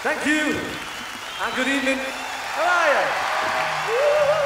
Thank you, and good evening. How are you?